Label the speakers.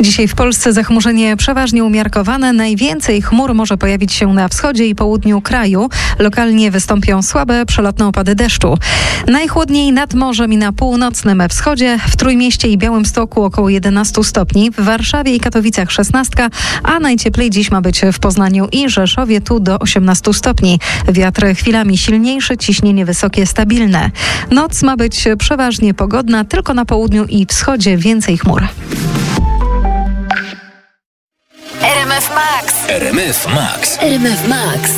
Speaker 1: Dzisiaj w Polsce zachmurzenie przeważnie umiarkowane. Najwięcej chmur może pojawić się na wschodzie i południu kraju. Lokalnie wystąpią słabe, przelotne opady deszczu. Najchłodniej nad morzem i na północnym wschodzie. W Trójmieście i Białymstoku około 11 stopni. W Warszawie i Katowicach 16, a najcieplej dziś ma być w Poznaniu i Rzeszowie, tu do 18 stopni. Wiatr chwilami silniejszy, ciśnienie wysokie, stabilne. Noc ma być przeważnie pogodna, tylko na południu i wschodzie więcej chmur.
Speaker 2: RMF Max.
Speaker 3: RMF Max.
Speaker 2: RMF Max.